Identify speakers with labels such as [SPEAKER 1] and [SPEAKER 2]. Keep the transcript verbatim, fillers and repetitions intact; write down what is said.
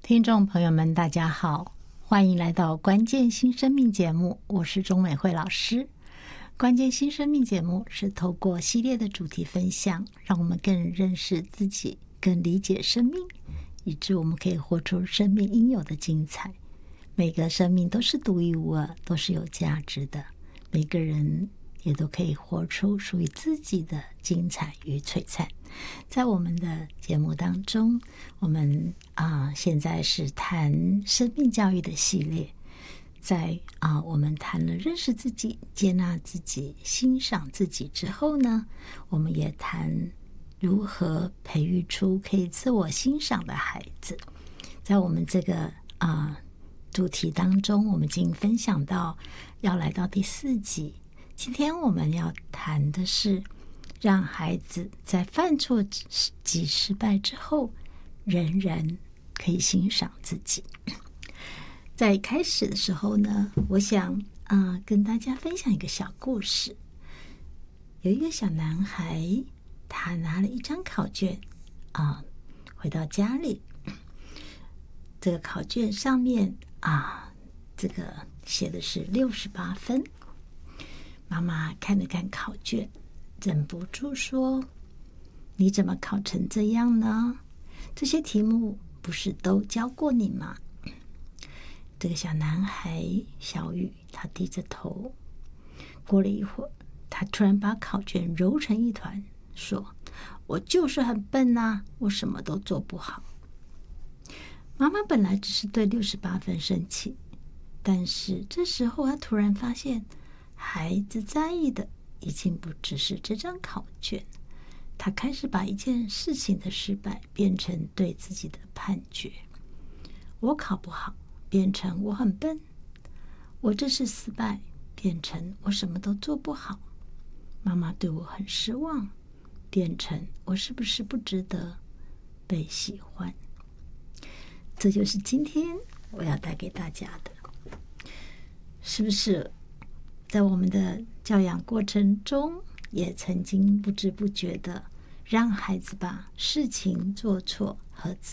[SPEAKER 1] 听众朋友们大家好，欢迎来到关键新生命节目，我是钟美惠老师。关键新生命节目是透过系列的主题分享，让我们更认识自己，更理解生命，以致我们可以活出生命应有的精彩。每个生命都是独一无二，都是有价值的，每个人也都可以活出属于自己的精彩与璀璨。在我们的节目当中，我们啊、呃、现在是谈生命教育的系列，在啊、呃、我们谈了认识自己、接纳自己、欣赏自己之后呢，我们也谈如何培育出可以自我欣赏的孩子。在我们这个啊、呃、主题当中，我们已经分享到要来到第四集。今天我们要谈的是让孩子在犯错及失败之后仍然可以欣赏自己。在开始的时候呢，我想呃跟大家分享一个小故事。有一个小男孩，他拿了一张考卷啊、呃、回到家里，这个考卷上面啊这个写的是六十八分。妈妈看了看考卷，忍不住说：“你怎么考成这样呢？这些题目不是都教过你吗？”这个小男孩小雨，他低着头。过了一会儿，他突然把考卷揉成一团，说：“我就是很笨啊，我什么都做不好。”妈妈本来只是对六十八分生气，但是这时候他突然发现，孩子在意的已经不只是这张考卷，他开始把一件事情的失败变成对自己的判决。我考不好变成我很笨，我这次失败变成我什么都做不好，妈妈对我很失望变成我是不是不值得被喜欢。这就是今天我要带给大家的。是不是在我们的教养过程中，也曾经不知不觉的让孩子把事情做错和